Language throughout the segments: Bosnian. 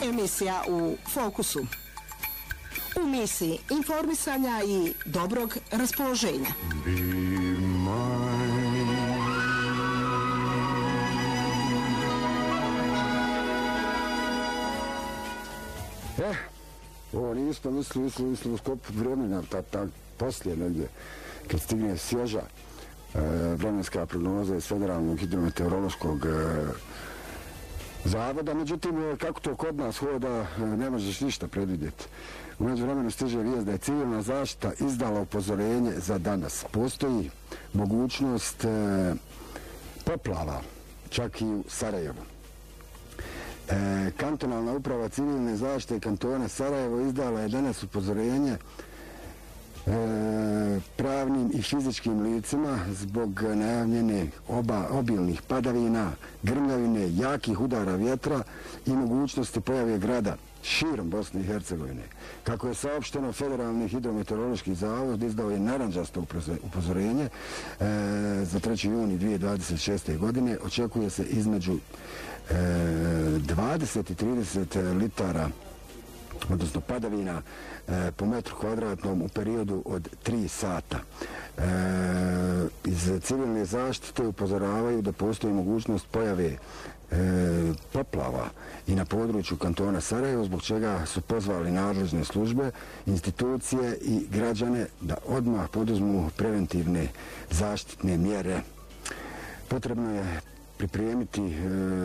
Emisija u fokusu. U misiji informisanja i dobrog raspoloženja. Ovo nismo mislili u sklopu vremena, poslije negdje, kad stigne svježa vremenska prognoza iz Federalnog hidrometeorološkog zavoda. Međutim, kako to kod nas hoda, ne možeš ništa predvidjeti. U međuvremenu stiže vijest da je civilna zaštita izdala upozorenje za danas. Postoji mogućnost poplava, čak i u Sarajevu. Kantonalna uprava civilne zaštite kantona Sarajevo izdala je danas upozorenje pravnim i fizičkim licima zbog najavljene obilnih padavina, grmljavine, jakih udara vjetra i mogućnosti pojave grada širom Bosne i Hercegovine. Kako je saopšteno, Federalni hidrometeorološki zavod izdao je narandžasto upozorenje za 3. juni 2026. godine. Očekuje se između 20 i 30 litara, odnosno padavina po metru kvadratnom u periodu od 3 sata. Iz civilne zaštite upozoravaju da postoji mogućnost pojave poplava i na području kantona Sarajevo, zbog čega su pozvali nadležne službe, institucije i građane da odmah poduzmu preventivne zaštitne mjere. Potrebno je pripremiti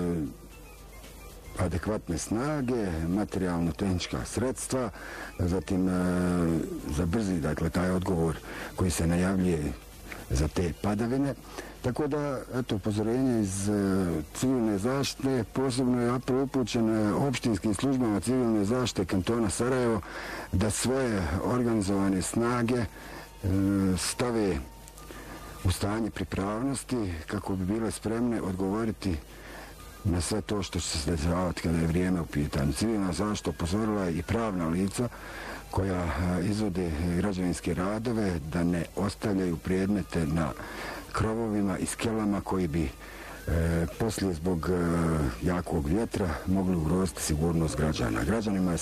adekvatne snage, materijalno-tehnička sredstva, zatim za brzi, dakle, taj odgovor koji se najavljuje za te padavine. Tako da, eto, upozorenje iz civilne zaštite, posebno je apel upućen opštinskim službama civilne zaštite kantona Sarajevo da svoje organizovane snage stave u stanje pripravnosti kako bi bile spremne odgovoriti na sve to što će se dešavati kada je vrijeme u pitanju. Civilna zaštita upozorila je i pravna lica koja izvode građevinske radove da ne ostavljaju predmete na krovovima i skelama koji bi poslije zbog jakog vjetra mogli ugroziti sigurnost građana. Građanima je